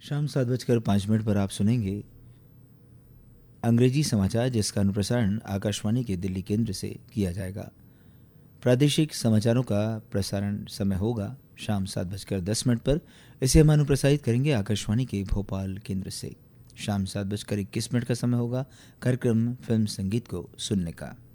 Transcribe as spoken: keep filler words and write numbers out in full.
शाम सात बजकर पाँच मिनट पर आप सुनेंगे अंग्रेजी समाचार, जिसका अनुप्रसारण आकाशवाणी के दिल्ली केंद्र से किया जाएगा। प्रादेशिक समाचारों का प्रसारण समय होगा शाम सात बजकर दस मिनट पर। इसे हम अनुप्रसारित करेंगे आकाशवाणी के भोपाल केंद्र से। शाम सात बजकर इक्कीस मिनट का समय होगा कार्यक्रम फिल्म संगीत को सुनने का।